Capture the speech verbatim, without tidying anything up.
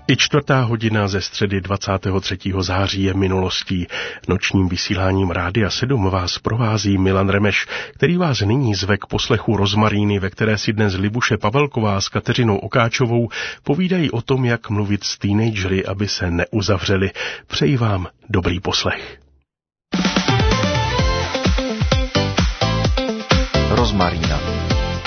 I čtvrtá hodina ze středy dvacátého třetího září je minulostí. Nočním vysíláním Rádia sedm vás provází Milan Remeš, který vás nyní zve k poslechu Rozmaríny, ve které si dnes Libuše Pavelková s Kateřinou Okáčovou povídají o tom, jak mluvit s teenagery, aby se neuzavřeli. Přeji vám dobrý poslech. Rozmarína.